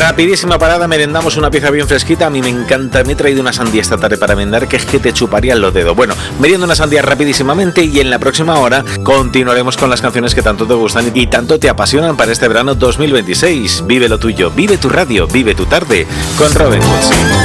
Rapidísima parada, merendamos una pieza bien fresquita. A mí me encanta, me he traído una sandía esta tarde para merendar, que es que te chuparían los dedos. Bueno, meriendo una sandía rapidísimamente y en la próxima hora continuaremos con las canciones que tanto te gustan y tanto te apasionan para este verano 2026. Vive lo tuyo, vive tu radio, vive tu tarde con Robin Hood.